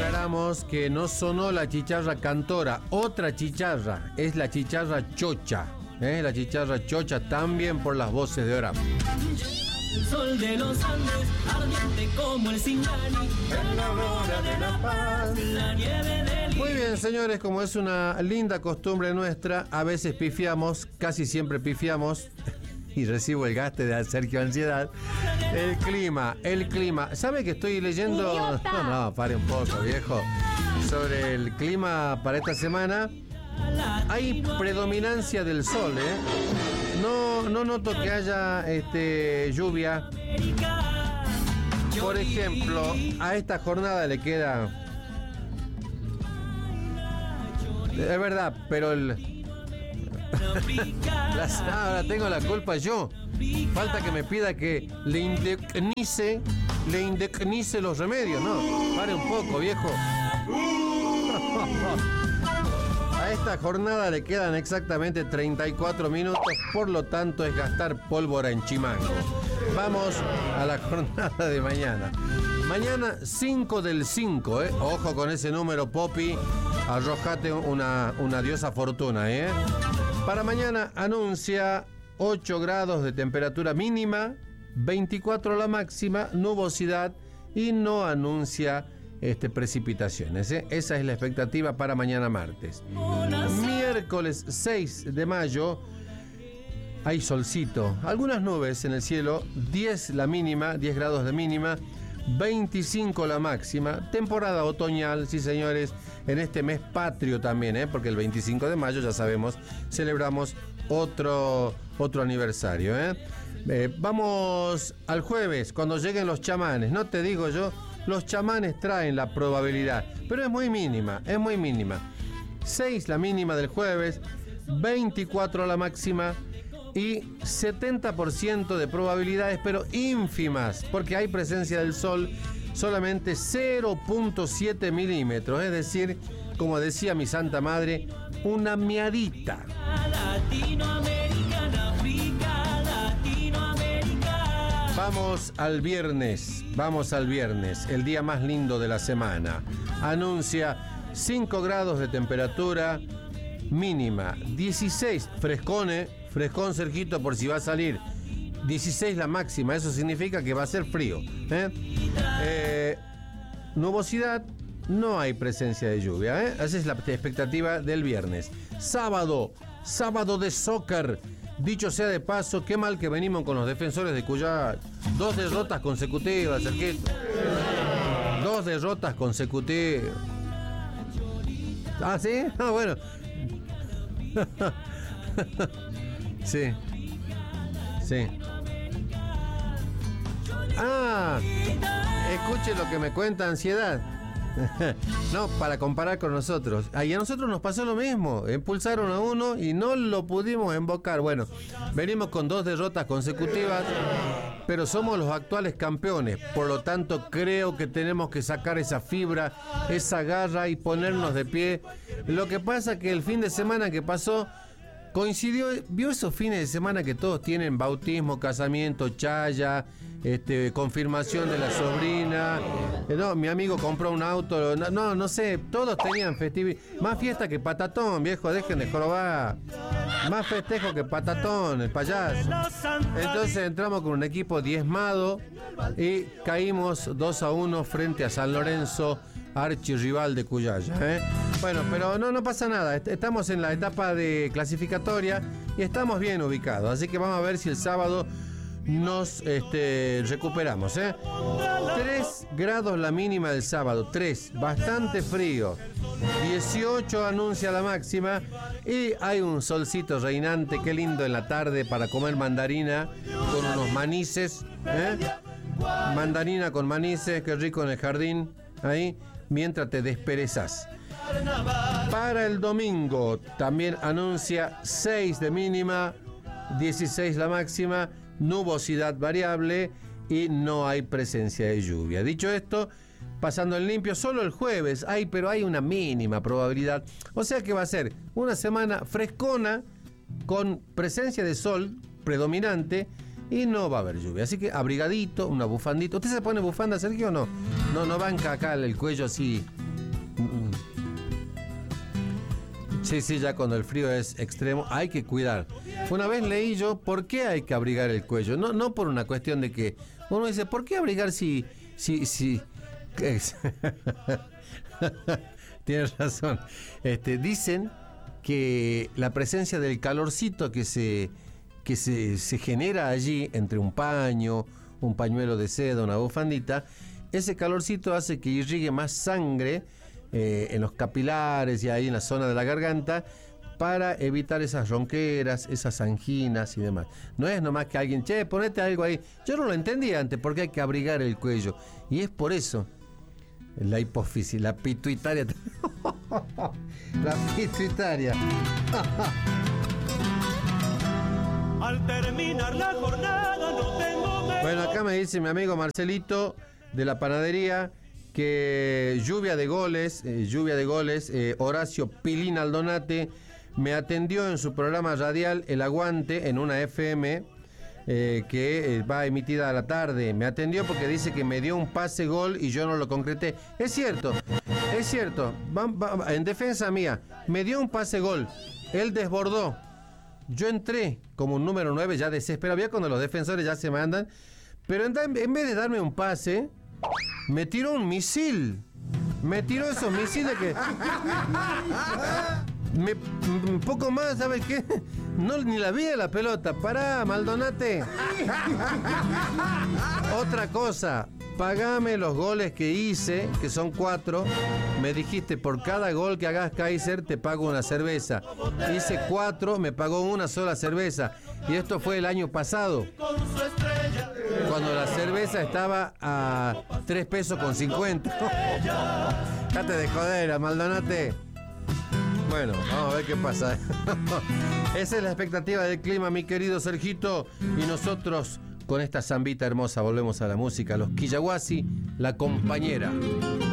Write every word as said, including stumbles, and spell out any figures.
aclaramos que no sonó la chicharra cantora, otra chicharra, es la chicharra chocha, ¿eh? La chicharra chocha también por las voces de Orán. El sol de los Andes, ardiente como el Singani, en la aurora de la paz, la nieve del... Muy bien, señores, como es una linda costumbre nuestra, a veces pifiamos, casi siempre pifiamos, y recibo el gaste de Sergio Ansiedad. El clima, el clima. ¿Sabe que estoy leyendo? ¡Idiota! No, no, pare un poco, viejo. Sobre el clima para esta semana. Hay predominancia del sol, ¿eh? No, no noto que haya este, lluvia. Por ejemplo, a esta jornada le queda... Es verdad, pero el... Las, ahora tengo la culpa yo. Falta que me pida que le indemnice, le indemnice los remedios. No, pare un poco, viejo. A esta jornada le quedan exactamente treinta y cuatro minutos, por lo tanto es gastar pólvora en chimango. Vamos a la jornada de mañana. Mañana cinco del cinco, ¿eh? Ojo con ese número, Poppy. Arrojate una, una diosa fortuna, ¿eh? Para mañana anuncia ocho grados de temperatura mínima, veinticuatro la máxima, nubosidad y no anuncia este, precipitaciones, ¿eh? Esa es la expectativa para mañana martes. Miércoles seis de mayo hay solcito, algunas nubes en el cielo, diez la mínima, diez grados de mínima, veinticinco la máxima, temporada otoñal, sí señores, en este mes patrio también, ¿eh? Porque el veinticinco de mayo, ya sabemos, celebramos otro, otro aniversario, ¿eh? Eh, vamos al jueves, cuando lleguen los chamanes. No te digo yo, los chamanes traen la probabilidad, pero es muy mínima, es muy mínima. seis la mínima del jueves, veinticuatro la máxima y setenta por ciento de probabilidades, pero ínfimas, porque hay presencia del sol, solamente cero punto siete milímetros, es decir, como decía mi santa madre, una miadita. Latinoamericana, África, Latinoamérica. Vamos al viernes, vamos al viernes, el día más lindo de la semana. Anuncia cinco grados de temperatura mínima, dieciséis, frescone, frescón Sergito por si va a salir, dieciséis la máxima, eso significa que va a ser frío, ¿eh? Eh, nubosidad, no hay presencia de lluvia, ¿eh? Esa es la expectativa del viernes. Sábado, sábado de soccer. Dicho sea de paso, qué mal que venimos con los defensores de Cuyá. Dos derrotas consecutivas, Sergito. Dos derrotas consecutivas. Ah, ¿sí? Ah, bueno. Sí. Sí. Ah, escuche lo que me cuenta Ansiedad. No, para comparar con nosotros. Ahí a nosotros nos pasó lo mismo. Impulsaron a uno y no lo pudimos embocar. Bueno, venimos con dos derrotas consecutivas, pero somos los actuales campeones. Por lo tanto, creo que tenemos que sacar esa fibra, esa garra y ponernos de pie. Lo que pasa es que el fin de semana que pasó coincidió, vio esos fines de semana que todos tienen bautismo, casamiento, chaya, este, confirmación de la sobrina. Eh, no, mi amigo compró un auto, no, no, no sé, todos tenían festividad. Más fiesta que Patatón, viejo, dejen de jorobar. Más festejo que Patatón, el payaso. Entonces entramos con un equipo diezmado y caímos dos a uno frente a San Lorenzo, archirrival de Cuyaya, ¿eh? Bueno, pero no, no pasa nada. Estamos en la etapa de clasificatoria y estamos bien ubicados. Así que vamos a ver si el sábado nos este, recuperamos, ¿eh? tres grados la mínima del sábado. tres, bastante frío. dieciocho anuncia la máxima. Y hay un solcito reinante. Qué lindo en la tarde para comer mandarina con unos manices, ¿eh? Mandarina con manices, qué rico en el jardín. Ahí, mientras te desperezas. Para el domingo también anuncia seis de mínima, dieciséis la máxima, nubosidad variable y no hay presencia de lluvia. Dicho esto, pasando en limpio, solo el jueves hay, pero hay una mínima probabilidad. O sea que va a ser una semana frescona con presencia de sol predominante y no va a haber lluvia. Así que abrigadito, una bufandita. ¿Usted se pone bufanda, Sergio, o no? No, no banca acá el cuello así Sí, sí, ya cuando el frío es extremo hay que cuidar. Una vez leí yo por qué hay que abrigar el cuello. No, no por una cuestión de que uno dice, ¿por qué abrigar si... si, si... Tienes razón. Este, dicen que la presencia del calorcito que se que se, se genera allí entre un paño, un pañuelo de seda, una bufandita, ese calorcito hace que irrigue más sangre eh, en los capilares y ahí en la zona de la garganta para evitar esas ronqueras, esas anginas y demás. No es nomás que alguien, che, ponete algo ahí. Yo no lo entendía antes porque hay que abrigar el cuello. Y es por eso. La hipófisis, la pituitaria. La pituitaria. Al terminar la jornada no tengo menos. Bueno, acá me dice mi amigo Marcelito de la panadería que lluvia de goles, eh, lluvia de goles, eh, Horacio Pilín Aldonate me atendió en su programa radial El Aguante en una F M eh, que eh, va emitida a la tarde. Me atendió porque dice que me dio un pase gol y yo no lo concreté. Es cierto, es cierto. Va, va, en defensa mía, me dio un pase gol. Él desbordó. Yo entré como un número nueve ya desesperado. Había cuando los defensores ya se mandan. Pero en, en vez de darme un pase, me tiró un misil. Me tiró esos misiles que... Me, un poco más, ¿sabes qué? No, ni la vi de la pelota. Pará, Maldonate. Otra cosa, pagame los goles que hice, que son cuatro. Me dijiste, por cada gol que hagas, Kaiser, te pago una cerveza. Hice cuatro, me pagó una sola cerveza. Y esto fue el año pasado, cuando la cerveza estaba a tres pesos con cincuenta. Date de joder, Maldonate. Bueno, vamos a ver qué pasa. Esa es la expectativa del clima, mi querido Sergito. Y nosotros, con esta zambita hermosa, volvemos a la música. Los Quillahuasi, La Compañera.